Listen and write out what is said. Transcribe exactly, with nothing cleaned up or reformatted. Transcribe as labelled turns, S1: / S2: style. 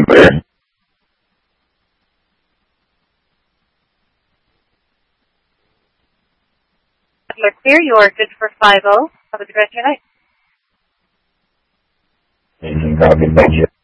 S1: You're clear. You are good for five oh. Have a good rest of your night.
S2: Thank you.